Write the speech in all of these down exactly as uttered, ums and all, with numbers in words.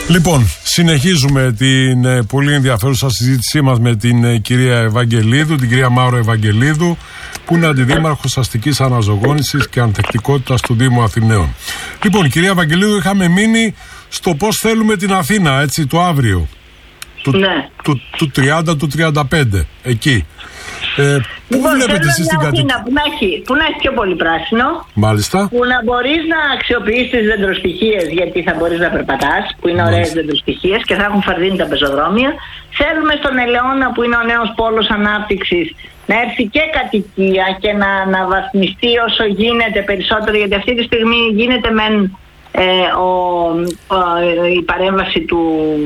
Λοιπόν, συνεχίζουμε την ε, πολύ ενδιαφέρουσα συζήτησή μας με την ε, κυρία Ευαγγελίδου, την κυρία Μάουρα Ευαγγελίδου, που είναι αντιδήμαρχος αστικής αναζωογόνησης και ανθεκτικότητας του Δήμου Αθηναίων. Λοιπόν, κυρία Ευαγγελίδου, είχαμε μείνει στο πώς θέλουμε την Αθήνα, έτσι, το αύριο. Του, ναι. του, του τριάντα, του τριάντα πέντε, εκεί. Ε, πού λοιπόν, βλέπετε εσείς την κατοικία? Που να, έχει, που να έχει πιο πολύ πράσινο. Μάλιστα. Που να μπορείς να αξιοποιείς τις δεντροστοιχίες, γιατί θα μπορείς να περπατάς, που είναι ωραίες δεντροστοιχίες και θα έχουν φαρδίνει τα πεζοδρόμια. Θέλουμε στον Ελαιώνα, που είναι ο νέος πόλος ανάπτυξης, να έρθει και κατοικία και να αναβαθμιστεί όσο γίνεται περισσότερο, γιατί αυτή τη στιγμή γίνεται μεν ε, ο, ο, η παρέμβαση του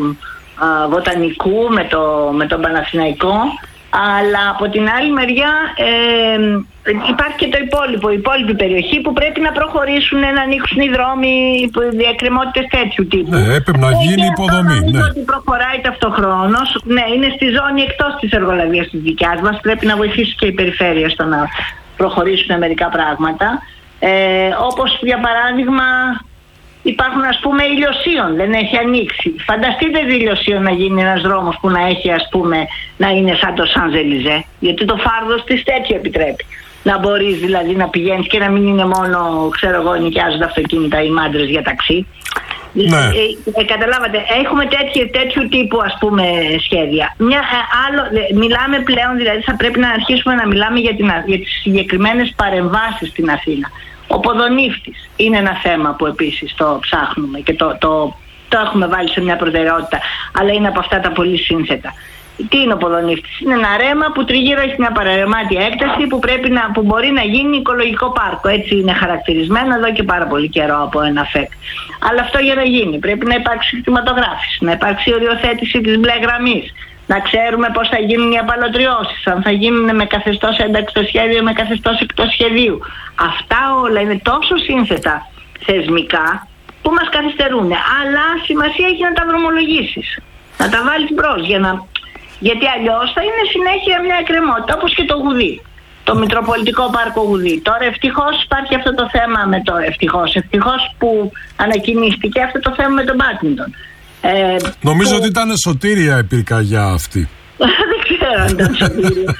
α, βοτανικού με, το, με τον Παναθηναϊκό. Αλλά από την άλλη μεριά ε, υπάρχει και το υπόλοιπο, η υπόλοιπη περιοχή που πρέπει να προχωρήσουν, να ανοίξουν οι δρόμοι, διακρεμότητες τέτοιου τύπου. Ναι, έπρεπε να γίνει υποδομή. Αυτό ναι. ότι προχωράει ταυτοχρόνως. Ναι, είναι στη ζώνη εκτός της εργολαβίας της δικιάς μας. Πρέπει να βοηθήσει και η περιφέρεια στο να προχωρήσουν μερικά πράγματα. Ε, όπως για παράδειγμα... Υπάρχουν, ας πούμε, ηλιοσίων, δεν έχει ανοίξει. Φανταστείτε ηλιοσίων να γίνει ένας δρόμος που να έχει, ας πούμε, να είναι σαν το Σανζελιζέ. Γιατί το φάρδος της τέτοιο επιτρέπει. Να μπορείς δηλαδή να πηγαίνεις και να μην είναι μόνο, ξέρω εγώ, νοικιάζονται αυτοκίνητα ή μάντρες για ταξί. Ναι. Ε, ε, καταλάβατε, έχουμε τέτοιου, τέτοιου τύπου, ας πούμε, σχέδια. Μια, ε, άλλο, ε, μιλάμε πλέον, δηλαδή θα πρέπει να αρχίσουμε να μιλάμε για, την, για τις συγκεκριμένες παρεμβάσεις στην Αθήνα. Ο ποδονύφτης είναι ένα θέμα που επίσης το ψάχνουμε και το, το, το έχουμε βάλει σε μια προτεραιότητα, αλλά είναι από αυτά τα πολύ σύνθετα. Τι είναι ο ποδονύφτης? Είναι ένα ρέμα που τριγύρω έχει μια παραρρεμάτια έκταση που, πρέπει να, που μπορεί να γίνει οικολογικό πάρκο. Έτσι είναι χαρακτηρισμένο εδώ και πάρα πολύ καιρό από ένα ΦΕΚ. Αλλά αυτό για να γίνει πρέπει να υπάρξει κτηματογράφηση, να υπάρξει οριοθέτηση της μπλε γραμμής. Να ξέρουμε πώς θα γίνουν οι απαλωτριώσεις, αν θα γίνουν με καθεστώς ένταξη στο σχέδιο, με καθεστώς εκτός σχεδίου. Αυτά όλα είναι τόσο σύνθετα θεσμικά που μας καθυστερούν. Αλλά σημασία έχει να τα δρομολογήσεις, να τα βάλεις μπρος, για να... γιατί αλλιώς θα είναι συνέχεια μια εκκρεμότητα, όπως και το Γουδί, το Μητροπολιτικό Πάρκο Γουδί. Τώρα ευτυχώς υπάρχει αυτό το θέμα με το ευτυχώς, ευτυχώς που ανακοινίστηκε αυτό το θέμα με τον μπάντμιντον. Ε, Νομίζω που... ότι ήταν σωτήρια η πυρκαγιά αυτή. Δεν ξέρω αν ήταν σωτήρια.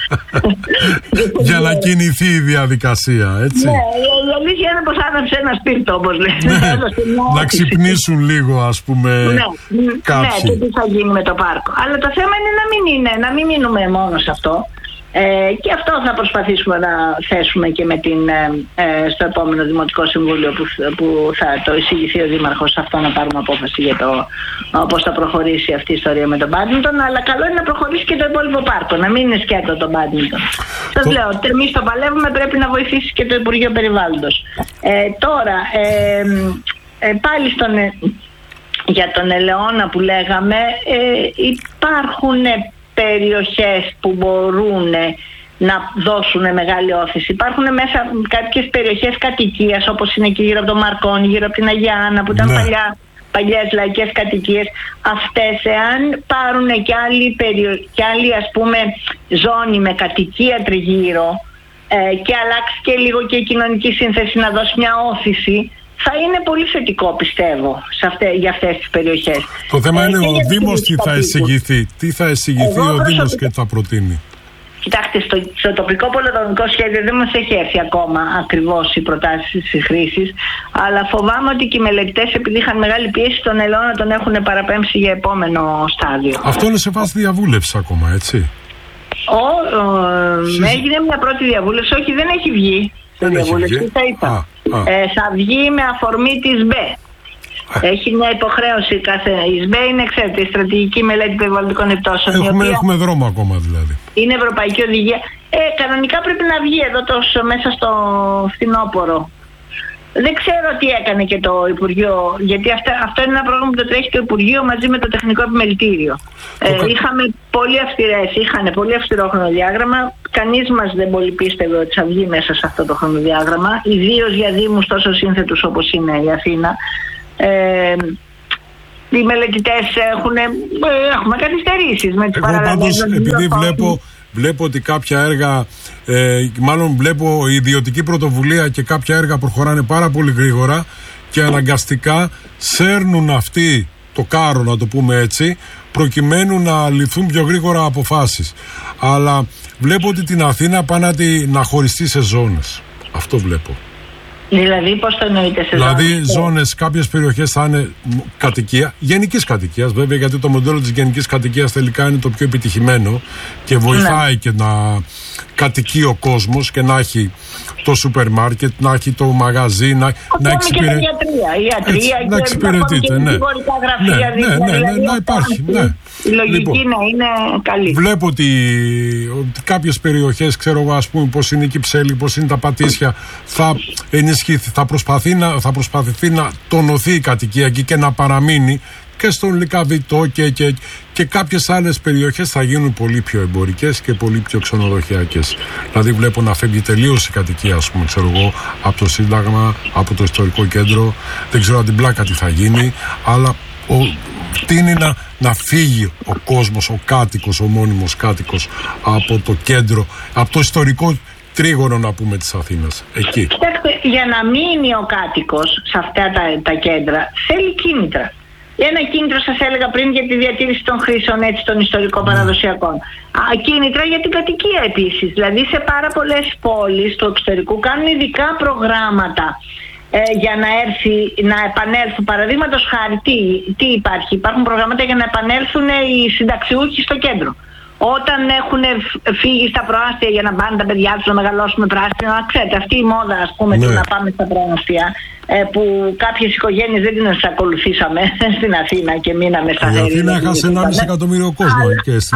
Για να κινηθεί η διαδικασία, έτσι. Ναι, η αλήθεια είναι πως άναψε ένα σπίρτο, όπως λένε. Ναι, να ξυπνήσουν λίγο, ας πούμε, ναι, κάποιοι. Ναι, και τι θα γίνει με το πάρκο. Αλλά το θέμα είναι να μην, είναι, να μην μείνουμε μόνο σε αυτό. Ε, και αυτό θα προσπαθήσουμε να θέσουμε και με την, ε, στο επόμενο Δημοτικό Συμβούλιο που, που θα το εισηγηθεί ο Δήμαρχος, αυτό να πάρουμε απόφαση για το πώς θα προχωρήσει αυτή η ιστορία με τον μπάντμιντον. Αλλά καλό είναι να προχωρήσει και το υπόλοιπο πάρκο, να μην είναι σκέτο το μπάντμιντον. Σας το... λέω, εμείς το παλεύουμε, πρέπει να βοηθήσει και το Υπουργείο Περιβάλλοντος. Ε, τώρα, ε, ε, πάλι στον, για τον Ελαιώνα που λέγαμε, ε, υπάρχουν περιοχές που μπορούν να δώσουν μεγάλη όθηση. Υπάρχουν μέσα κάποιες περιοχές κατοικίας, όπως είναι και γύρω από το Μαρκόνι, γύρω από την Αγία Άννα, που ήταν ναι. παλιά, παλιές λαϊκές κατοικίες. Αυτές, εάν πάρουν και άλλη, περιο... και άλλη ας πούμε ζώνη με κατοικία τριγύρω ε, και αλλάξει και λίγο και η κοινωνική σύνθεση, να δώσει μια όθηση, θα είναι πολύ θετικό, πιστεύω, σε αυτές, για αυτές τις περιοχές. Το θέμα ε, είναι ο Δήμος τι θα εισηγηθεί. Τι θα εισηγηθεί Εγώ ο Δήμος προσωπικά... και θα προτείνει. Κοιτάξτε, στο, στο τοπικό πολεοδομικό σχέδιο δεν μας έχει έρθει ακόμα ακριβώς οι προτάσεις της χρήσης, αλλά φοβάμαι ότι και οι μελετητές, επειδή είχαν μεγάλη πίεση, τον Ελαιώνα τον έχουν παραπέμψει για επόμενο στάδιο. Αυτό είναι σε φάση διαβούλευση ακόμα, έτσι. Ο, ο, Συζη... Έγινε μια πρώτη διαβούλευση, όχι, δεν έχει βγει. Δεν διαβούλευση, έχει βγει. Θα είπα. Α, α. Ε, θα βγει με αφορμή της ΜΠΕ. Έχει μια υποχρέωση κάθε. Η ΣΜΠΕ είναι, ξέρετε, η στρατηγική μελέτη περιβαλλοντικών επιπτώσεων. Έχουμε, έχουμε δρόμο ακόμα δηλαδή. Είναι ευρωπαϊκή οδηγία. Ε, κανονικά πρέπει να βγει εδώ τόσο μέσα στο φθινόπωρο. Δεν ξέρω τι έκανε και το Υπουργείο, γιατί αυτά, αυτό είναι ένα πρόγραμμα που το τρέχει το Υπουργείο μαζί με το Τεχνικό Επιμελητήριο. Ε, είχαμε πολύ αυστηρές, είχαν πολύ αυστηρό χρονοδιάγραμμα. Κανείς μας δεν πολύ πίστευε ότι θα βγει μέσα σε αυτό το χρονοδιάγραμμα, ιδίως για δήμους τόσο σύνθετους όπως είναι η Αθήνα. Ε, οι μελετητές έχουν, έχουμε καθυστερήσεις με τις παραλλαγές. Επειδή βλέπω, βλέπω ότι κάποια έργα, ε, μάλλον βλέπω ιδιωτική πρωτοβουλία και κάποια έργα προχωράνε πάρα πολύ γρήγορα και αναγκαστικά σέρνουν αυτοί το κάρο, να το πούμε έτσι, προκειμένου να ληφθούν πιο γρήγορα αποφάσεις. Αλλά βλέπω ότι την Αθήνα πάνε να, τη, να χωριστεί σε ζώνες. Αυτό βλέπω. Δηλαδή, πώς το εννοείτε σε δηλαδή, ζώνες? ζώνες, κάποιες περιοχές θα είναι κατοικία, γενικής κατοικίας βέβαια, γιατί το μοντέλο της γενικής κατοικίας τελικά είναι το πιο επιτυχημένο και βοηθάει ναι. και να κατοικεί ο κόσμος και να έχει το σούπερ μάρκετ, να έχει το μαγαζί, να, να εξυπηρετεί. Και τα ιατρία, η ιατρία έτσι, να εξυπηρετείται, ναι. Γραφεία, ναι, ναι, ναι, ναι, ναι, να υπάρχει, ναι. Η λογική λοιπόν, να είναι καλή. Βλέπω ότι, ότι κάποιες περιοχές, ξέρω εγώ, ας πούμε, πώς είναι η Κυψέλη, πώς είναι τα Πατήσια, θα ενισχυθεί, θα, προσπαθεί να, θα προσπαθηθεί να τονωθεί η κατοικία εκεί και να παραμείνει, και στον Λυκαβητό και, και, και κάποιες άλλες περιοχές θα γίνουν πολύ πιο εμπορικές και πολύ πιο ξενοδοχειακές. Δηλαδή βλέπω να φεύγει τελείως η κατοικία, ας πούμε, ξέρω εγώ, από το Σύνταγμα, από το ιστορικό κέντρο. Δεν ξέρω αν την πλάκα τι θα γίνει, αλλά ο, τείνει να, να φύγει ο κόσμος, ο κάτοικος, ο μόνιμος κάτοικος από το κέντρο, από το ιστορικό τρίγωνο, να πούμε, της Αθήνας. Εκεί. Κοιτάξτε, για να μείνει ο κάτοικος σε αυτά τα, τα κέντρα θέλει κίνητρα. Ένα κίνητρο σας έλεγα πριν για τη διατήρηση των χρήσεων, έτσι, των ιστορικών παραδοσιακών. Α, κίνητρα για την κατοικία επίσης. Δηλαδή σε πάρα πολλές πόλεις του εξωτερικού κάνουν ειδικά προγράμματα ε, για να, έρθει, να επανέλθουν. Παραδείγματος χάρη, τι, τι υπάρχει. Υπάρχουν προγράμματα για να επανέλθουν οι συνταξιούχοι στο κέντρο. Όταν έχουν φύγει στα προάστια για να πάνε τα παιδιά τους να μεγαλώσουν πράσινα, ξέρετε, αυτή η μόδα, ας πούμε, ναι. να πάμε στα προάστια, που κάποιες οικογένειες δεν την ακολουθήσαμε στην Αθήνα και μείναμε στα χέρια. Η Αθήνα έχασε ένα μισό εκατομμύριο κόσμο.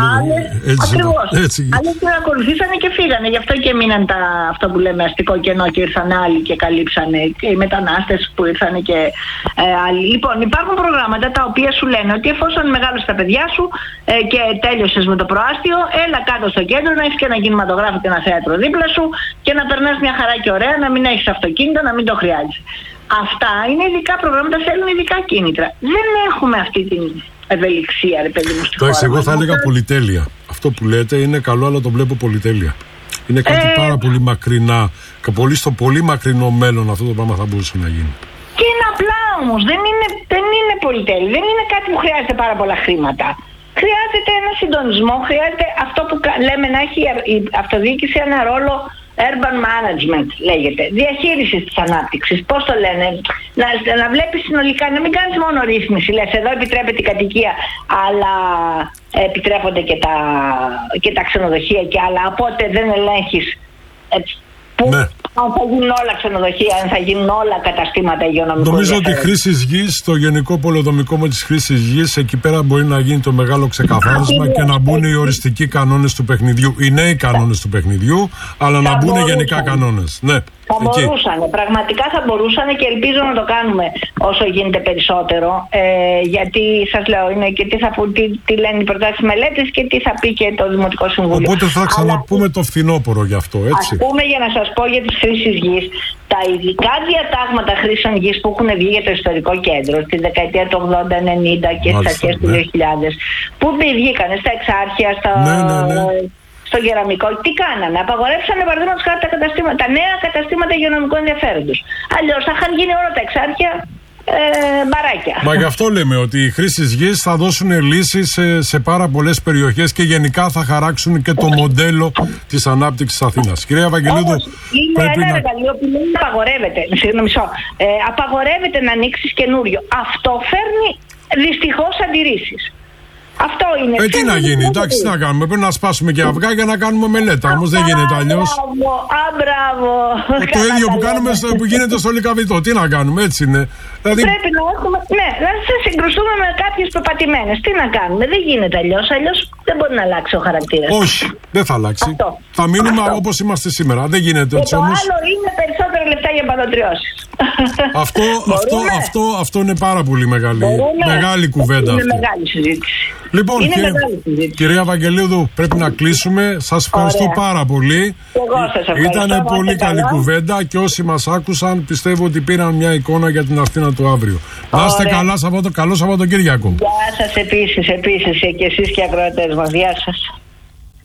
Ακριβώς. Άλλοι την ακολουθήσανε και φύγανε. Γι' αυτό και μείναν τα, αυτό που λέμε, αστικό κενό, και ήρθαν άλλοι και καλύψανε, και οι μετανάστες που ήρθαν και ε, άλλοι. Λοιπόν, υπάρχουν προγράμματα τα οποία σου λένε ότι εφόσον μεγάλωσες τα παιδιά σου ε, και τέλειωσες με το προάστιο, έλα κάτω στο κέντρο να έχεις και ένα κινηματογράφο και ένα θέατρο δίπλα σου και να περνάς μια χαρά και ωραία, να μην έχεις αυτοκίνητο, να μην το χρειάζεσαι. Αυτά είναι ειδικά προγράμματα, θέλουν ειδικά κίνητρα. Δεν έχουμε αυτή την ευελιξία, ρε παιδί μου, στη χώρα. Εντάξει, εγώ θα έλεγα πολυτέλεια. Αυτό που λέτε είναι καλό, αλλά το βλέπω πολυτέλεια. Είναι κάτι ε... πάρα πολύ μακρινά, και πολύ στο πολύ μακρινό μέλλον αυτό το πράγμα θα μπορούσε να γίνει. Και είναι απλά όμως, δεν είναι, δεν είναι πολυτέλεια, δεν είναι κάτι που χρειάζεται πάρα πολλά χρήματα. Χρειάζεται ένα συντονισμό, χρειάζεται αυτό που λέμε να έχει η αυτοδιοίκηση ένα ρόλο urban management, λέγεται, διαχείριση της ανάπτυξης. Πώς το λένε, να, να βλέπεις συνολικά, να μην κάνεις μόνο ρύθμιση. Λες, εδώ επιτρέπεται η κατοικία, αλλά επιτρέπονται και τα, και τα ξενοδοχεία και άλλα, οπότε δεν ελέγχεις έτσι, που, ναι. αν θα γίνουν όλα ξενοδοχεία, αν θα γίνουν όλα καταστήματα υγειονομικών. Νομίζω ότι η χρήση γης, το γενικό πολεοδομικό με της χρήσης γης, εκεί πέρα μπορεί να γίνει το μεγάλο ξεκαθάρισμα και να μπουν οι οριστικοί κανόνες του παιχνιδιού, οι νέοι κανόνες του παιχνιδιού, αλλά θα να μπουν γενικά κανόνες. Ναι. Θα μπορούσαν, πραγματικά θα μπορούσαν, και ελπίζω να το κάνουμε όσο γίνεται περισσότερο. Ε, γιατί σας λέω, είναι και τι, θα που, τι, τι λένε οι προτάσεις μελέτες και τι θα πει και το Δημοτικό Συμβούλιο. Οπότε θα ξαναπούμε Αλλά, το φθινόπωρο γι' αυτό, έτσι. Ας πούμε, για να σας πω για τις χρήσεις γης, τα ειδικά διατάγματα χρήσεων γης που έχουν βγει για το ιστορικό κέντρο στη δεκαετία του ογδόντα ενενήντα και στις αρχές του δύο χιλιάδες, που βγήκανε στα εξάρχεια, στα. Ναι, ναι, ναι. στο κεραμικό, τι κάνανε, απαγορεύσανε παραδείγματος χάρη τα καταστήματα, τα νέα καταστήματα υγειονομικού ενδιαφέροντος. Αλλιώς θα είχαν γίνει όλα τα εξάρχεια ε, μπαράκια. Μα γι' αυτό λέμε ότι οι χρήσεις γης θα δώσουν λύσεις σε, σε πάρα πολλές περιοχές και γενικά θα χαράξουν και το μοντέλο της ανάπτυξης Αθήνας. Κυρία Βαγγελίδου, είναι ένα να... εργαλείο που δεν απαγορεύεται. Μισό, ε, απαγορεύεται να ανοίξεις καινούριο. Αυτό φέρνει δυστυχώς αντιρρήσεις. Αυτό είναι. Ε, τι να γίνει, εντάξει, τι να κάνουμε. Πρέπει να σπάσουμε και αυγά για να κάνουμε μελέτα. Όμως δεν γίνεται αλλιώς. Α, μπράβο. Το ίδιο που, κάνουμε στο, που γίνεται στο Λυκαβητό. Τι να κάνουμε, έτσι είναι. Δηλαδή... Πρέπει να έχουμε. Ναι, να σε συγκρουστούμε με κάποιες πεπατημένες. Τι να κάνουμε, δεν γίνεται αλλιώς. Αλλιώς δεν μπορεί να αλλάξει ο χαρακτήρας. Όχι, δεν θα αλλάξει. Αυτό. Θα μείνουμε όπως είμαστε σήμερα. Δεν γίνεται έτσι όμως. Το άλλο είναι περισσότερα λεφτά για πατριώσεις. Αυτό, αυτό, αυτό, αυτό είναι πάρα πολύ μεγάλη, μεγάλη κουβέντα. Είναι αυτή. Μεγάλη συζήτηση. Λοιπόν, κύριε, κυρία Βαγγελίδου, πρέπει να κλείσουμε. Σας ευχαριστώ Ωραία. πάρα πολύ. Ήταν πολύ καλή καλά. κουβέντα και όσοι μας άκουσαν πιστεύω ότι πήραν μια εικόνα για την Αθήνα του αύριο. Να είστε καλά, Σαββατο, καλό Σαββατοκύριακο. Γεια σας επίσης, επίσης και εσείς και οι ακροατές μας. Γεια σας.